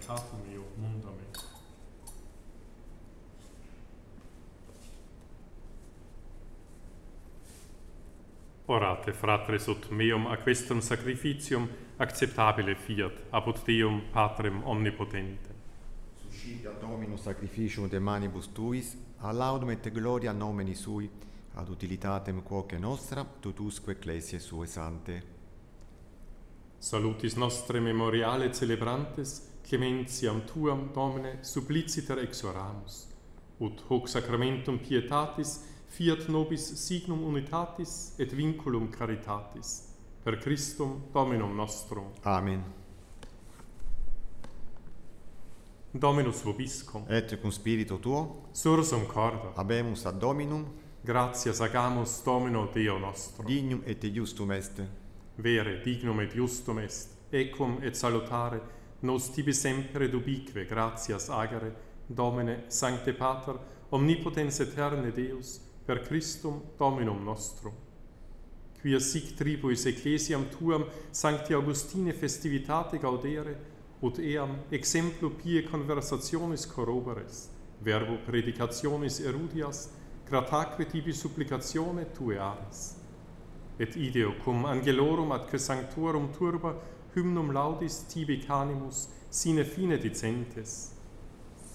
peccatum meo, munda me. Orate, fratres, ut meum aquestum sacrificium acceptabile fiat, apud Deum Patrem omnipotentem. Suscitia Dominus sacrificium de manibus tuis, a laudum et gloria nomini sui, ad utilitatem quoque nostra, tutusque ecclesiae sue sante. Salutis nostre memoriale celebrantes, clementiam tuam, Domine, suppliciter exoramus, ut hoc sacramentum pietatis fiat nobis signum unitatis et vinculum caritatis, per Christum Dominum nostrum. Amen. Dominus vobiscum, Et cum spiritu tuo, sursum corda, habemus ad Dominum, gratias agamus Domino Deo nostro. dignum et justum est. Vere, dignum et justum est, equum et salutare, nos tibi sempre et ubique gratias agere, Domine, Sancte Pater, omnipotens aeterne Deus, per Christum Dominum nostrum. Quia sic tribuis ecclesiam tuam Sancti Augustine festivitate gaudere, ut eam exemplu pie conversationis corroboris, verbo predicationis erudias, grataque tibi supplicatione tue aris. Et ideo cum angelorum atque sanctorum turba hymnum laudis tibi canimus sine fine dicentes,